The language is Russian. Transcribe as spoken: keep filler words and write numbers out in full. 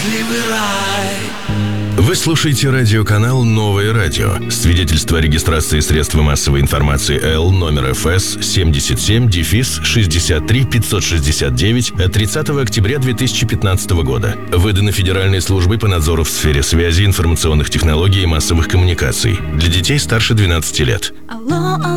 счастливый рай. Вы слушаете радиоканал «Новое радио». Свидетельство о регистрации средства массовой информации Л номер эф эс семьдесят семь шестьдесят три пятьсот шестьдесят девять от тридцатого октября две тысячи пятнадцатого года. Выдано Федеральной службой по надзору в сфере связи, информационных технологий и массовых коммуникаций. Для детей старше двенадцати лет. Алло, алло.